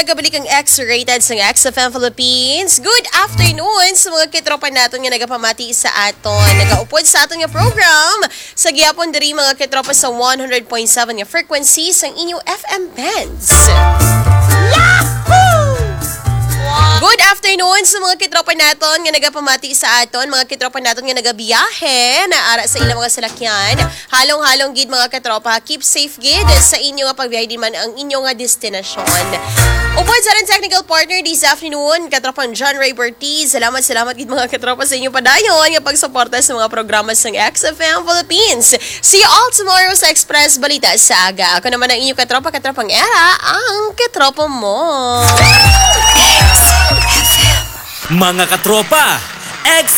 nagabalik ang X-rated sa XFM Philippines. Good afternoon sa mga kitropa natin nga nagapamati sa aton. Nagaupod sa aton nga program. Sa giyapon diri mga kitropa sa 100.7 nga frequency sa inyong FM bands. Good afternoon sa mga kitropa naton nga nagapamati sa aton, mga kitropa naton nga nagabiyahe na ara sa ilang mga salakyan. Halong-halong gid mga kitropa, keep safe gid sa inyo nga pagbiyahe di man ang inyong nga destinasyon. Upod sa rin technical partner this afternoon, katropang John Ray Bertiz. Salamat gid mga kitropa sa inyo padayon nga pagsuporta sa mga programa sa XFM Philippines. See you all tomorrow sa Express Balita sa Aga. Ako naman ang inyong katropang Era, ang katropa mo. Mga katropa,